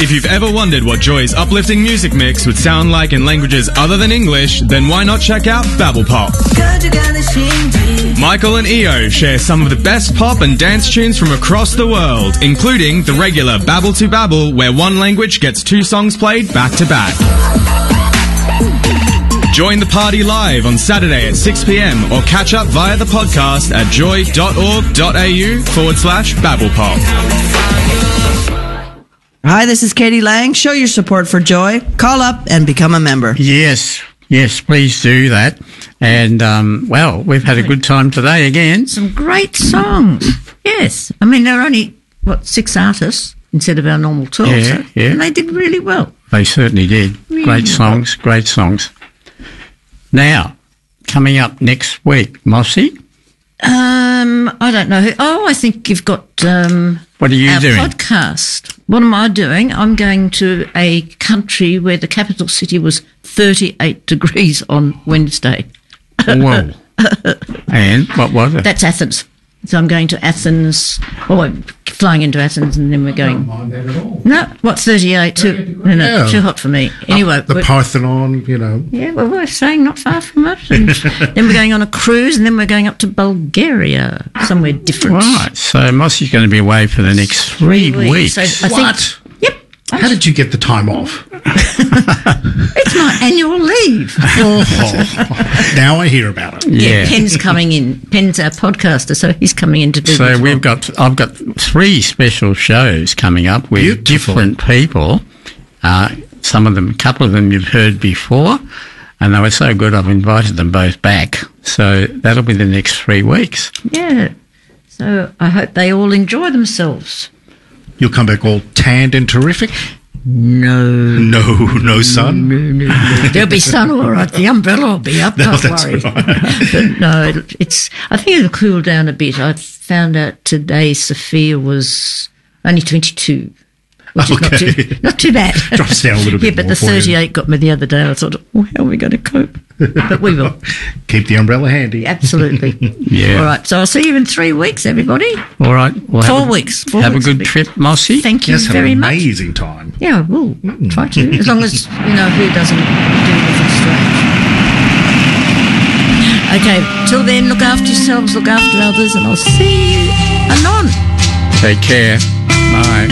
If you've ever wondered what Joy's uplifting music mix would sound like in languages other than English, then why not check out Babble Pop? Michael and Io share some of the best pop and dance tunes from across the world, including the regular Babble to Babble, where one language gets 2 songs played back to back. Join the party live on Saturday at 6 p.m. or catch up via the podcast at joy.org.au/BabblePop. Hi, this is Katie Lang. Show your support for Joy. Call up and become a member. Yes, please do that. And, well, we've had a good time today again. Some great songs. Yes. I mean, there are only, 6 artists instead of our normal 12. Yeah. And they did really well. They certainly did. Really great songs. Now, coming up next week, Mossy? I don't know. I think you've got what are you our doing? Podcast. What am I doing? I'm going to a country where the capital city was 38 degrees on Wednesday. Whoa. And what was it? That's Athens. So I'm going to Athens, I'm flying into Athens, and then we're going. I don't mind that at all. No, 38? No, too hot for me. Anyway. The Parthenon, Yeah, well, we're staying not far from it. And then we're going on a cruise, and then we're going up to Bulgaria, somewhere different. Right, so Mossy's going to be away for the next 3 weeks. So I think, yep. How did you get the time off? It's my annual leave. Now I hear about it. Yeah, Pen's coming in. Pen's our podcaster, so he's coming in to do. So I've got 3 special shows coming up with different people. A couple of them you've heard before, and they were so good I've invited them both back. So that'll be the next 3 weeks. Yeah. So I hope they all enjoy themselves. You'll come back all tanned and terrific? No sun? No. There'll be sun, all right. The umbrella will be up, don't worry. Right. But no, I think it'll cool down a bit. I found out today Sophia was only 22. Which is not too bad. Drops down a little bit. Yeah, but the 38 got me the other day. I thought, how are we going to cope? But we will. Keep the umbrella handy. Absolutely. Yeah. All right. So I'll see you in 3 weeks, everybody. All right. Well, 4 weeks. Have a good trip, Mossy. Thank you very much. Have an amazing time. Yeah, we'll try to. As long as, who doesn't do anything strange. Okay. Till then, look after yourselves, look after others, and I'll see you anon. Take care. Bye.